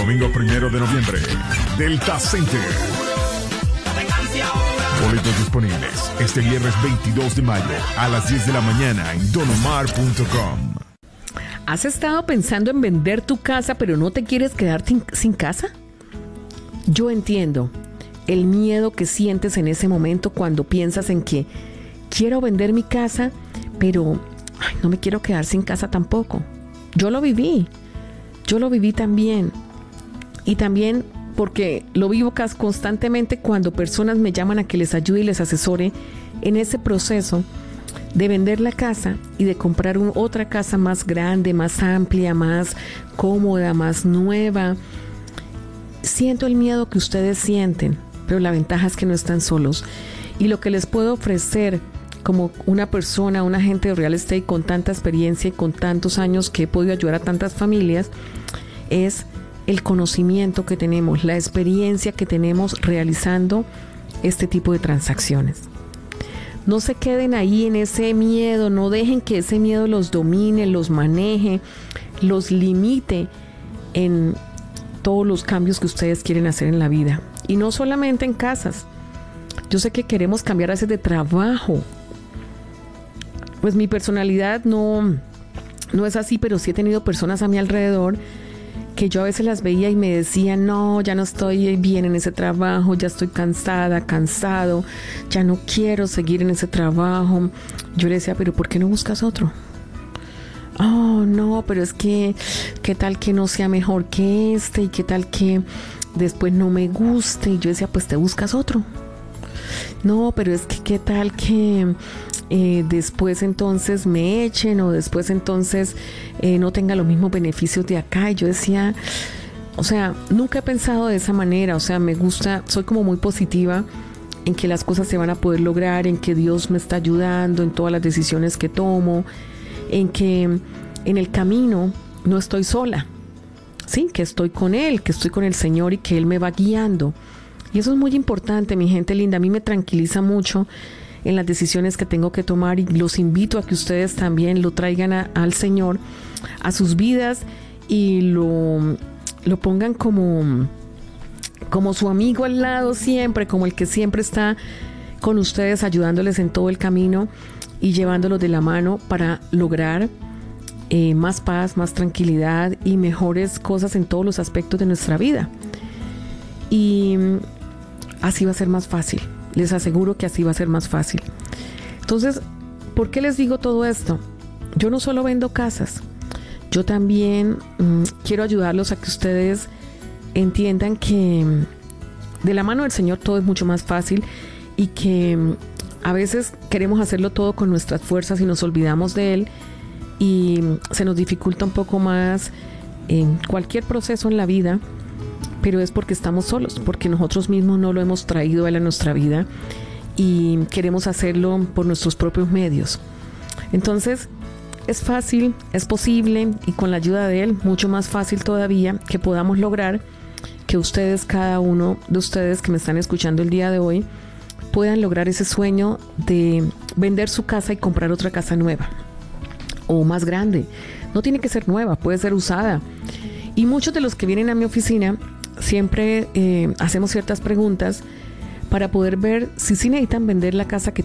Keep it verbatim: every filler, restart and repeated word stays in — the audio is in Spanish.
Domingo primero de noviembre, Delta Center. Boletos disponibles este viernes veintidós de mayo a las diez de la mañana en don omar punto com. ¿Has estado pensando en vender tu casa pero no te quieres quedar sin, sin casa? Yo entiendo el miedo que sientes en ese momento cuando piensas en que quiero vender mi casa, pero ay, no me quiero quedar sin casa tampoco. Yo lo viví, yo lo viví también. Y también porque lo vivo constantemente cuando personas me llaman a que les ayude y les asesore en ese proceso de vender la casa y de comprar un, otra casa más grande, más amplia, más cómoda, más nueva. Siento el miedo que ustedes sienten, pero la ventaja es que no están solos. Y lo que les puedo ofrecer como una persona, un agente de real estate con tanta experiencia y con tantos años que he podido ayudar a tantas familias, es el conocimiento que tenemos, la experiencia que tenemos realizando este tipo de transacciones. No se queden ahí en ese miedo, no dejen que ese miedo los domine, los maneje, los limite en todos los cambios que ustedes quieren hacer en la vida. Y no solamente en casas. Yo sé que queremos cambiar a veces de trabajo. Pues mi personalidad no, no es así, pero sí he tenido personas a mi alrededor que yo a veces las veía y me decían, no, ya no estoy bien en ese trabajo, ya estoy cansada, cansado, ya no quiero seguir en ese trabajo. Yo le decía, pero ¿por qué no buscas otro? Oh, no, pero es que, ¿qué tal que no sea mejor que este? ¿Y qué tal que después no me guste? Y yo decía, pues te buscas otro. No, pero es que, ¿qué tal que eh, después entonces me echen o después entonces eh, no tenga los mismos beneficios de acá? Y yo decía, o sea, nunca he pensado de esa manera. O sea, me gusta, soy como muy positiva en que las cosas se van a poder lograr, en que Dios me está ayudando en todas las decisiones que tomo, en que en el camino no estoy sola, sí, que estoy con Él, que estoy con el Señor y que Él me va guiando. Y eso es muy importante, mi gente linda. A mí me tranquiliza mucho en las decisiones que tengo que tomar y los invito a que ustedes también lo traigan a, al Señor, a sus vidas y lo, lo pongan como, como su amigo al lado siempre, como el que siempre está con ustedes ayudándoles en todo el camino y llevándolos de la mano para lograr eh, más paz, más tranquilidad y mejores cosas en todos los aspectos de nuestra vida. Y así va a ser más fácil. Les aseguro que así va a ser más fácil. Entonces, ¿por qué les digo todo esto? Yo no solo vendo casas. Yo también mmm, quiero ayudarlos a que ustedes entiendan que mmm, de la mano del Señor todo es mucho más fácil y que mmm, a veces queremos hacerlo todo con nuestras fuerzas y nos olvidamos de Él y mmm, se nos dificulta un poco más en cualquier proceso en la vida. Pero es porque estamos solos, porque nosotros mismos no lo hemos traído a Él a nuestra vida y queremos hacerlo por nuestros propios medios. Entonces, es fácil, es posible y con la ayuda de Él, mucho más fácil todavía que podamos lograr que ustedes, cada uno de ustedes que me están escuchando el día de hoy, puedan lograr ese sueño de vender su casa y comprar otra casa nueva o más grande. No tiene que ser nueva, puede ser usada. Y muchos de los que vienen a mi oficina siempre eh, hacemos ciertas preguntas para poder ver si sí necesitan vender la casa que